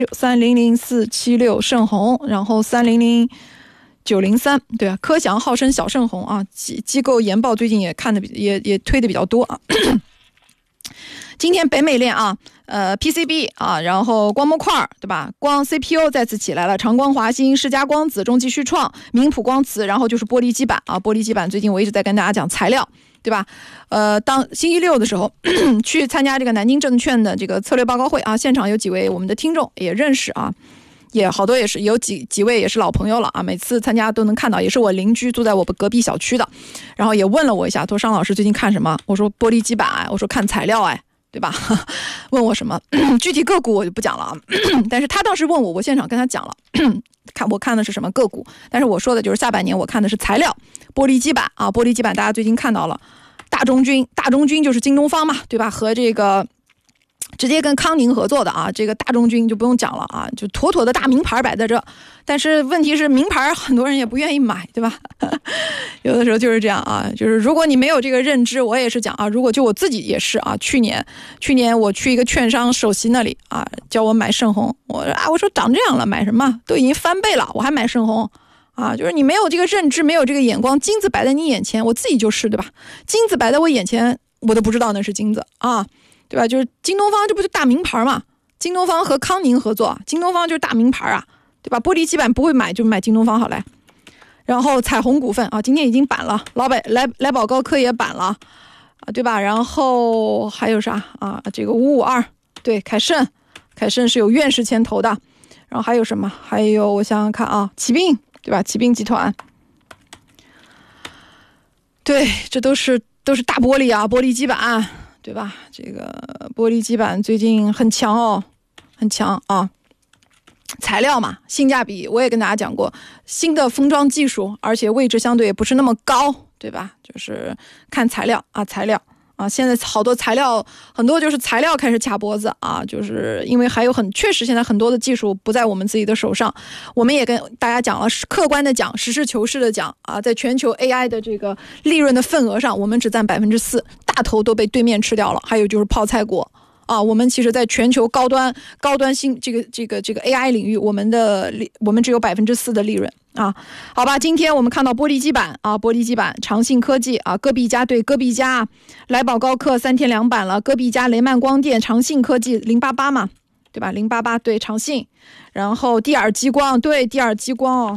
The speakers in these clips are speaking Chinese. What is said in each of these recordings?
300476盛虹，然后300903，对啊，科翔浩生小盛虹啊，机构研报最近也看的也推的比较多啊。今天北美链啊，PCB 啊，然后光模块对吧？光 CPU 再次起来了，长光华星、世嘉光子、中继旭创、明普光磁，然后就是玻璃基板啊，玻璃基板最近我一直在跟大家讲材料，对吧？当星期六的时候去参加这个南京证券的这个策略报告会啊，现场有几位我们的听众也认识啊，也好多也是有几位也是老朋友了啊，每次参加都能看到，也是我邻居住在我隔壁小区的，然后也问了我一下，说商老师最近看什么？我说玻璃基板，我说看材料对吧？问我什么具体个股我就不讲了啊，但是他当时问我，我现场跟他讲了，我看的是什么个股，但是我说的就是下半年我看的是材料，玻璃基板啊，玻璃基板大家最近看到了，大中军就是京东方嘛，对吧？和这个直接跟康宁合作的啊，这个大中军就不用讲了啊，就妥妥的大名牌摆在这，但是问题是名牌很多人也不愿意买，对吧？有的时候就是这样啊，就是如果你没有这个认知，我也是讲啊，如果就我自己也是啊，去年我去一个券商首席那里啊，叫我买盛虹，我说涨这样了买什么，都已经翻倍了，我还买盛虹啊，就是你没有这个认知，没有这个眼光，金子摆在你眼前，我自己就是对吧？金子摆在我眼前，我都不知道那是金子啊。对吧？就是京东方，这不就大名牌嘛？京东方和康宁合作，京东方就是大名牌啊，对吧？玻璃基板不会买就买京东方好嘞。然后彩虹股份啊，今天已经板了，来宝高科也板了啊，对吧？然后还有啥啊？这个552，对，凯盛是有院士牵头的。然后还有什么？还有我想想看啊，骑兵，对吧？骑兵集团，对，这都是大玻璃啊，玻璃基板。对吧？这个玻璃基板最近很强很强啊！材料嘛，性价比我也跟大家讲过，新的封装技术，而且位置相对也不是那么高，对吧？就是看材料啊，现在好多材料，很多就是材料开始卡脖子啊，就是因为还有确实现在很多的技术不在我们自己的手上，我们也跟大家讲了，客观的讲，实事求是的讲啊，在全球 AI 的这个利润的份额上，我们只占4%，大头都被对面吃掉了，还有就是泡菜国。啊，我们其实在全球高端性这个 AI 领域，我们只有4%的利润啊。好吧，今天我们看到玻璃基板，长信科技啊，戈壁佳对戈壁佳，来宝高科3天2板了，戈壁佳、雷曼光电、长信科技088嘛，对吧？088对长信，然后蒂尔激光对蒂尔激光，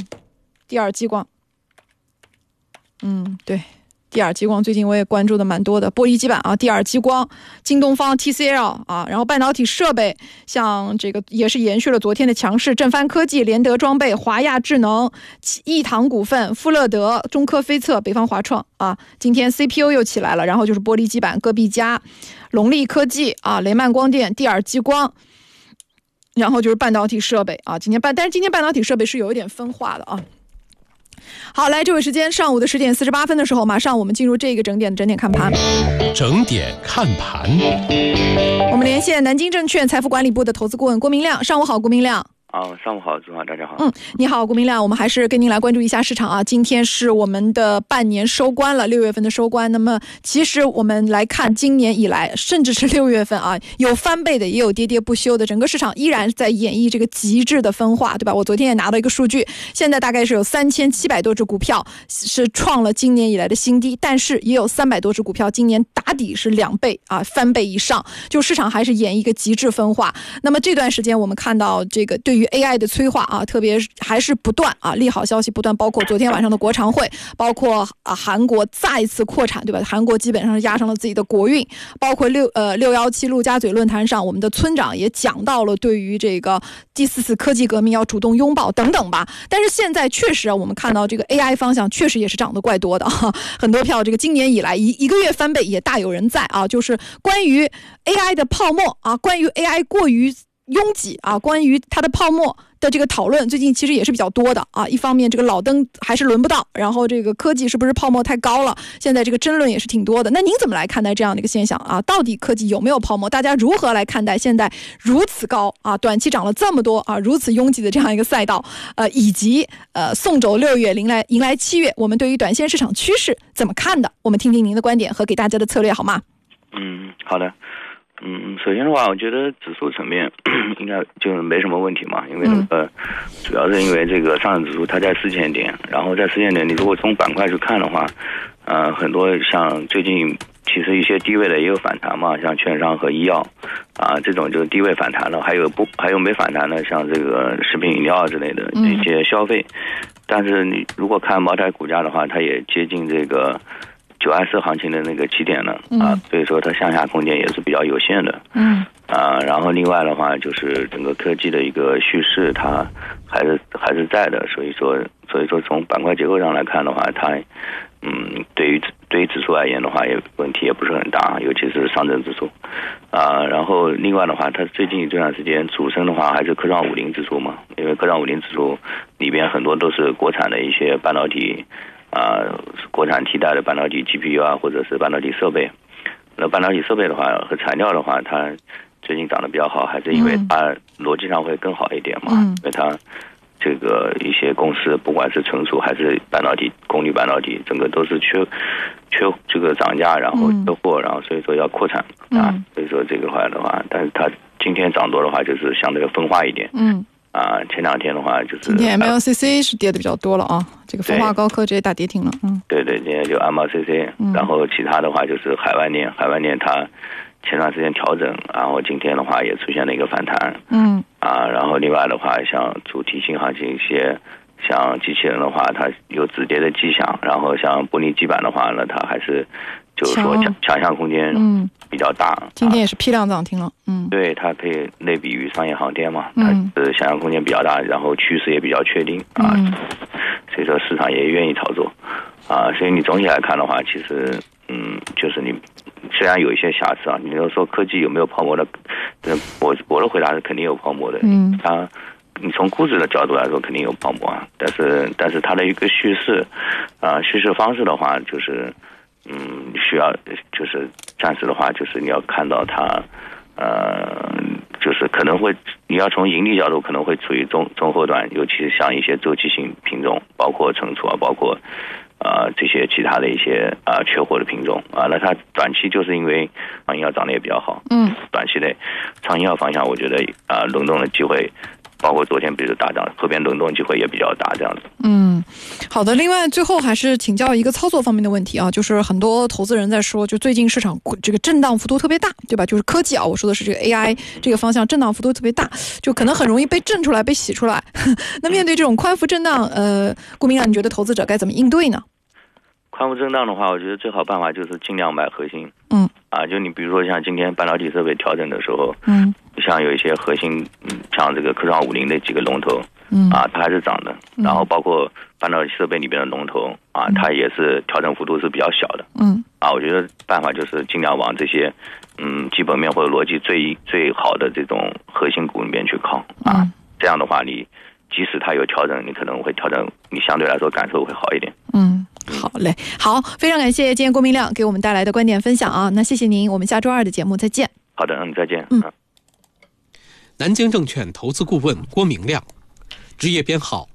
对。蒂尔激光最近我也关注的蛮多的，玻璃基板啊，蒂尔激光、京东方 TCL 啊，然后半导体设备，像这个也是延续了昨天的强势，正帆科技、联德装备、华亚智能、易堂股份、富乐德、中科飞测、北方华创啊，今天 CPU 又起来了，然后就是玻璃基板，戈壁佳、龙力科技啊，雷曼光电、蒂尔激光。然后就是半导体设备啊，但是今天半导体设备是有一点分化的啊。好，来，这位时间上午的10点48分的时候，马上我们进入这个整点看盘。 整点看盘， 我们连线南京证券财富管理部的投资顾问郭明亮。上午好，郭明亮。 上午好，主持人大家好。 你好，郭明亮，我们还是跟您来关注一下市场啊。今天是我们的半年收官了，6月份的收官。那么其实我们来看今年以来，甚至是6月份啊，有翻倍的，也有跌跌不休的，整个市场依然在演绎这个极致的分化，对吧？我昨天也拿到一个数据，现在大概是有3700多只股票是创了今年以来的新低，但是也有300多只股票今年打底是2倍啊，翻倍以上，就市场还是演绎一个极致分化。那么这段时间我们看到这个对于AI 的催化啊，特别还是不断啊，利好消息不断，包括昨天晚上的国常会，包括韩国再一次扩产，对吧？韩国基本上是压上了自己的国运，包括617陆家嘴论坛上，我们的村长也讲到了对于这个第4次科技革命要主动拥抱等等吧。但是现在确实啊，我们看到这个 AI 方向确实也是涨得怪多的啊，很多票这个今年以来一个月翻倍也大有人在啊，就是关于 AI 的泡沫啊，关于 AI 过于拥挤啊，关于它的泡沫的这个讨论最近其实也是比较多的啊。一方面这个老登还是轮不到，然后这个科技是不是泡沫太高了，现在这个争论也是挺多的。那您怎么来看待这样的一个现象啊？到底科技有没有泡沫？大家如何来看待现在如此高啊，短期涨了这么多啊，如此拥挤的这样一个赛道，以及送走6月迎来7月，我们对于短线市场趋势怎么看的？我们听听您的观点和给大家的策略好吗？ 好的。 首先的话，我觉得指数层面应该就没什么问题嘛，因为主要是因为这个上证指数它在4000点，然后在4000点，你如果从板块去看的话，很多像最近其实一些低位的也有反弹嘛，像券商和医药这种就是低位反弹了，还有没反弹的，像这个食品饮料之类的一些消费，但是你如果看茅台股价的话，它也接近这个924行情的那个起点了所以说它向下空间也是比较有限的。然后另外的话就是整个科技的一个叙事它还是在的，所以说从板块结构上来看的话，它对于指数而言的话，问题也不是很大，尤其是上证指数然后另外的话，它最近这段时间主升的话还是科创50指数嘛，因为科创50指数里边很多都是国产的一些半导体国产替代的半导体 GPU 或者是半导体设备。那半导体设备的话和材料的话，它最近涨得比较好，还是因为它逻辑上会更好一点嘛，因为它这个一些公司不管是存储还是半导体功率半导体，整个都是缺这个涨价，然后缺货，然后所以说要扩产所以说这个的话，但是它今天涨多的话就是相对分化一点前两天的话就是今天 MLCC 是跌的比较多了这个硼化高科直接大跌停了对，今天就 MLCC然后其他的话就是海外链它前段时间调整，然后今天的话也出现了一个反弹然后另外的话像主题性行情一些像机器人的话它有止跌的迹象，然后像玻璃基板的话呢，它还是就是说强项空间比较大今天也是批量涨停了对，它可以类比于商业航天嘛，它的想象空间比较大，然后趋势也比较确定所以说市场也愿意操作所以你总体来看的话，其实就是你虽然有一些瑕疵你要说科技有没有泡沫的，我的回答是肯定有泡沫的你从估值的角度来说肯定有泡沫但是它的一个叙事方式的话，就是需要就是暂时的话就是你要看到它就是可能会你要从盈利角度可能会处于中后段，尤其是像一些周期性品种，包括存储包括这些其他的一些缺货的品种那它短期就是因为长医药涨得也比较好短期内长医药方向我觉得轮动的机会包括昨天比如大涨，后边轮动机会也比较大这样子好的。另外最后还是请教一个操作方面的问题就是很多投资人在说，就最近市场这个震荡幅度特别大，对吧？就是科技我说的是这个 AI 这个方向震荡幅度特别大，就可能很容易被震出来被洗出来那面对这种宽幅震荡顾明亮，你觉得投资者该怎么应对呢？ 宽幅震荡的话，我觉得最好办法就是尽量买核心就你比如说像今天半导体设备调整的时候像有一些核心像这个科创50的几个龙头它还是涨的然后包括半导体设备里边的龙头它也是调整幅度是比较小的我觉得办法就是尽量往这些基本面或者逻辑最好的这种核心股里面去靠这样的话你即使它有调整，你可能会调整，你相对来说感受会好一点好嘞，好，非常感谢今天郭明亮给我们带来的观点分享那谢谢您，我们下周2的节目再见。 好的再见南京证券投资顾问郭明亮，职业编号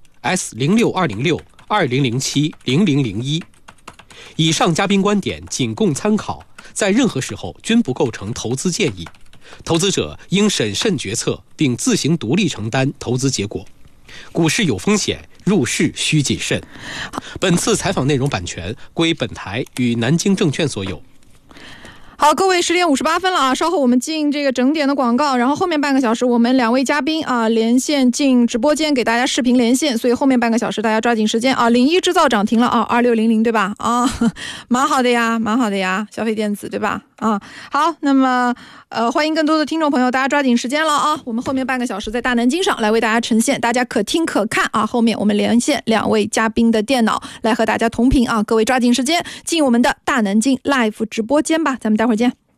S0620620070001。以上嘉宾观点仅供参考，在任何时候均不构成投资建议，投资者应审慎决策并自行独立承担投资结果。股市有风险，入市需谨慎。本次采访内容版权归本台与南京证券所有。 好，各位10点58分了稍后我们进这个整点的广告，然后后面半个小时我们2位嘉宾连线进直播间给大家视频连线，所以后面半个小时大家抓紧时间领一制造涨停了2600对吧蛮好的呀消费电子对吧好，那么欢迎更多的听众朋友大家抓紧时间了我们后面半个小时在大南京上来为大家呈现，大家可听可看后面我们连线2位嘉宾的电脑来和大家同屏各位抓紧时间进我们的大南京 live 直播间吧，咱们待会儿见。